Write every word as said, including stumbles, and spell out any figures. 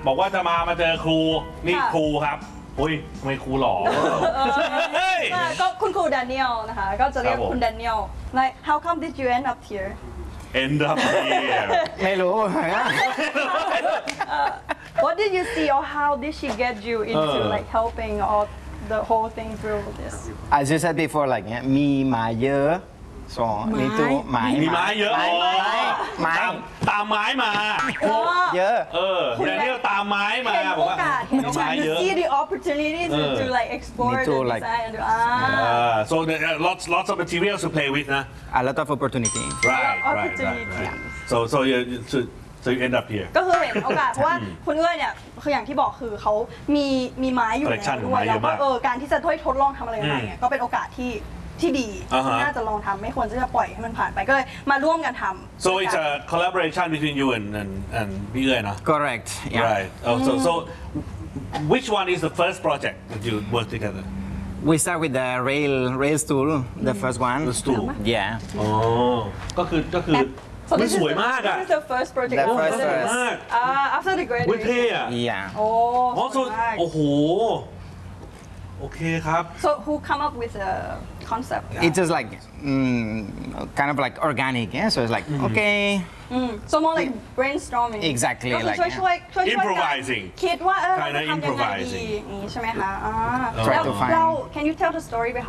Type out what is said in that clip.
บอกว่าจะมามาเจอครูนี่ครูครับอุ้ยทำไมครูหล่อก็คุณครูแดเนียลนะคะก็จะเรียกคุณแดเนียล like how come did you end up here end up here ไม่รู้ what did you see or how did she get you into like helping all the whole thing through this as you said before like เนี้ยมีหมาเยอะสองมีตัวไม้มีไม้เยอะไม้ตามไม้มาเยอะเออแดเนียลตามไม้มาเห็นโอกาสเห็นโอกาส you see the opportunity to to like explore the design and do ah so lots lots of materials to play with นะ a lot of opportunity right right right so so you so so you end up here ก็คือเห็นโอกาสเพราะว่าคุณเอ้ยเนี่ยคืออย่างที่บอกคือเขามีมีไม้อยู่แล้วด้วยแล้วก็เออการที่จะทดลองทำอะไรใหม่เนี่ยก็เป็นโอกาสที่ที่ดีน่าจะลองทำไม่ควรจะปล่อยให้มันผ่านไปก็เลยมาร่วมกันทำ so it's a collaboration between you and and and พี่เอ้ยนะ correct right oh so so which one is the first project that you work together we start with the rail rail stool the first one the stool yeah อ๋อก็คือก็คือมันสวยมากอ่ะ This is the first project the first first uh after the graduation วิเท่อะ yeah โอ้ also โอ้โหโอเคครับ so who come up with the concept it's just like mm, kind of like organic yeah so it's like okay so more like brainstorming exactly ก็คือ like ช่วยช่วยช่วย improvising คิดว่าเออ Kinda จะทำยังไงดี improvising อย่างนี้ใช่ไหมคะ Try แล้ว to find เรา can you tell the story behind